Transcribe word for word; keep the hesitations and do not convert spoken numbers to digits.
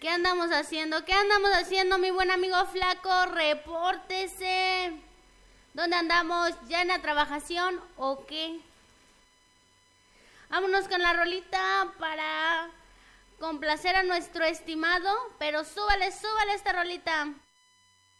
¿Qué andamos haciendo? ¿Qué andamos haciendo, mi buen amigo flaco? Repórtese. ¿Dónde andamos? ¿Ya en la trabajación o qué? Vámonos con la rolita para complacer a nuestro estimado, pero súbale, súbale esta rolita.